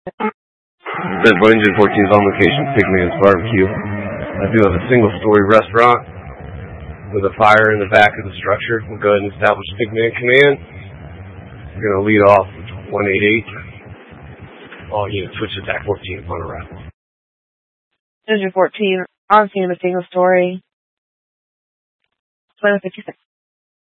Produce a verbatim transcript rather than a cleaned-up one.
Central Engine fourteen is on location, Pigman's Barbecue. I do have a single-story restaurant with a fire in the back of the structure. We'll go ahead and establish Pigman Command. We're going to lead off with one eighty-eight. All units, switch to T A C fourteen upon arrival. Engine fourteen, on scene of a single story. Plan fifty-six.